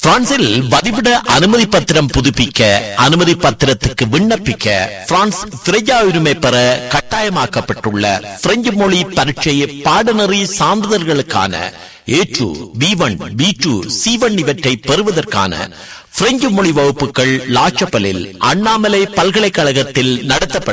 பிரான்சில் வதிவிட அனுமதி பத்திரம் புதுப்பிக்க, அனுமதி பத்திரத்துக்கு விண்ணப்பிக்க, பிரான்ஸ் திரையா உரிமை பெற கட்டாயமாக்கப்பட்டுள்ள பிரெஞ்சு மொழி பரீட்சை பாடநெறி சான்றிதழ்களுக்கான A2, B1, B2, C1 இவற்றை பெறுவதற்கான பிரெஞ்சு மொழி வகுப்புகள் லாச்சப்பலில் அண்ணாமலை பல்கலைக்கழகத்தில் நடத்தப்படும்.